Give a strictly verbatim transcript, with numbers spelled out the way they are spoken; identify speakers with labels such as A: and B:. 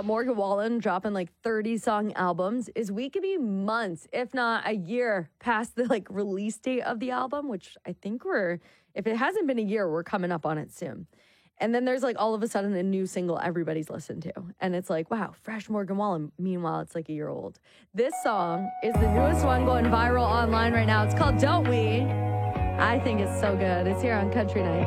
A: about Morgan Wallen dropping like thirty song albums is we could be months, if not a year, past the like release date of the album, which I think we're, if it hasn't been a year, we're coming up on it soon. And then there's like all of a sudden a new single everybody's listened to. And it's like, wow, fresh Morgan Wallen. Meanwhile, it's like a year old. This song is the newest one going viral online right now. It's called Don't We. I think it's so good. It's here on Country Night.